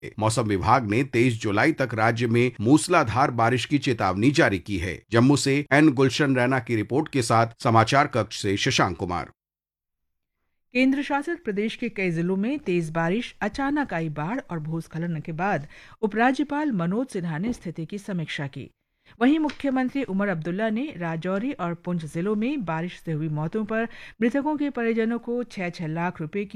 मौसम विभाग ने 23 जुलाई तक राज्य में मूसलाधार बारिश की चेतावनी जारी की है। जम्मू से एन गुलशन रैना की रिपोर्ट के साथ समाचार कक्ष से शशांक कुमार। केंद्र शासित प्रदेश के कई जिलों में तेज बारिश, अचानक आई बाढ़ और भूस्खलन के बाद उपराज्यपाल मनोज सिन्हा ने स्थिति की समीक्षा की। वहीं मुख्यमंत्री उमर अब्दुल्ला ने राजौरी और पुंछ जिलों में बारिश से हुई मौतों पर मृतकों के परिजनों को 6-6 लाख रुपए की